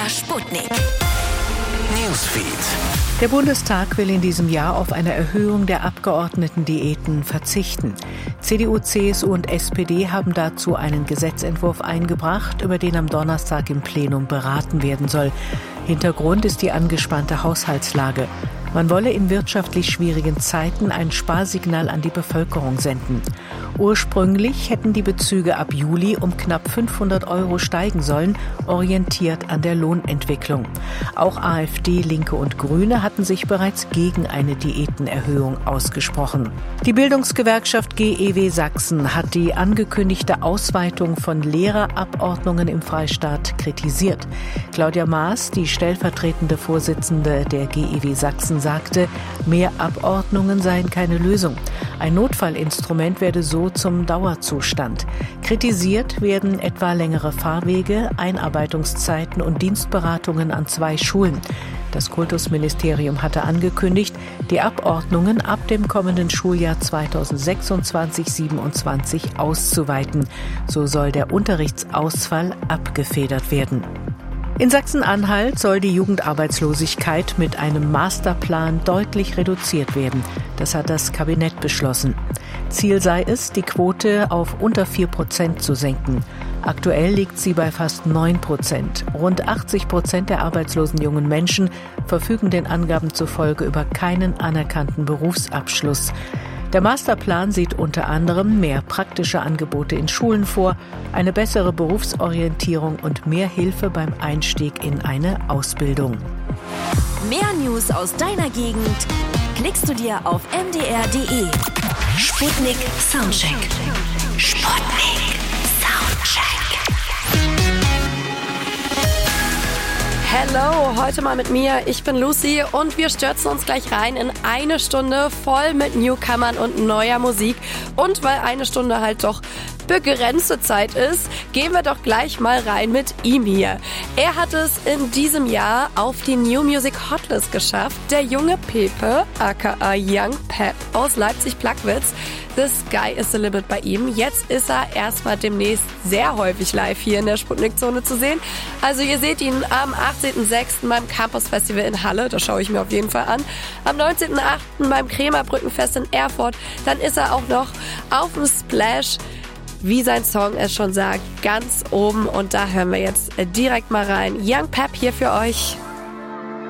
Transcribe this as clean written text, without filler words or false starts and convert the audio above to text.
MDR Sputnik. Newsfeed. Der Bundestag will in diesem Jahr auf eine Erhöhung der Abgeordnetendiäten verzichten. CDU, CSU und SPD haben dazu einen Gesetzentwurf eingebracht, über den am Donnerstag im Plenum beraten werden soll. Hintergrund ist die angespannte Haushaltslage. Man wolle in wirtschaftlich schwierigen Zeiten ein Sparsignal an die Bevölkerung senden. Ursprünglich hätten die Bezüge ab Juli um knapp 500 € steigen sollen, orientiert an der Lohnentwicklung. Auch AfD, Linke und Grüne hatten sich bereits gegen eine Diätenerhöhung ausgesprochen. Die Bildungsgewerkschaft GEW Sachsen hat die angekündigte Ausweitung von Lehrerabordnungen im Freistaat kritisiert. Claudia Maas, die stellvertretende Vorsitzende der GEW Sachsen, sagte, mehr Abordnungen seien keine Lösung. Ein Notfallinstrument werde so zum Dauerzustand. Kritisiert werden etwa längere Fahrwege, Einarbeitungszeiten und Dienstberatungen an 2 Schulen. Das Kultusministerium hatte angekündigt, die Abordnungen ab dem kommenden Schuljahr 2026/27 auszuweiten. So soll der Unterrichtsausfall abgefedert werden. In Sachsen-Anhalt soll die Jugendarbeitslosigkeit mit einem Masterplan deutlich reduziert werden. Das hat das Kabinett beschlossen. Ziel sei es, die Quote auf unter 4% zu senken. Aktuell liegt sie bei fast 9%. Rund 80% der arbeitslosen jungen Menschen verfügen den Angaben zufolge über keinen anerkannten Berufsabschluss. Der Masterplan sieht unter anderem mehr praktische Angebote in Schulen vor, eine bessere Berufsorientierung und mehr Hilfe beim Einstieg in eine Ausbildung. Mehr News aus deiner Gegend klickst du dir auf mdr.de. Sputnik Soundcheck. Sputnik Soundcheck. Hello, heute mal mit mir. Ich bin Lucy und wir stürzen uns gleich rein in eine Stunde voll mit Newcomern und neuer Musik. Und weil eine Stunde halt doch begrenzte Zeit ist, gehen wir doch gleich mal rein mit ihm hier. Er hat es in diesem Jahr auf die New Music Hotlist geschafft. Der junge Pepe, aka Young Pep aus Leipzig-Plagwitz. The Sky is the limit bei ihm. Jetzt ist er erstmal demnächst sehr häufig live hier in der Sputnik-Zone zu sehen. Also ihr seht ihn am 18.06. beim Campus Festival in Halle. Das schaue ich mir auf jeden Fall an. Am 19.08. beim Krämerbrückenfest in Erfurt. Dann ist er auch noch auf dem Splash, wie sein Song es schon sagt, ganz oben. Und da hören wir jetzt direkt mal rein. Young Pep hier für euch.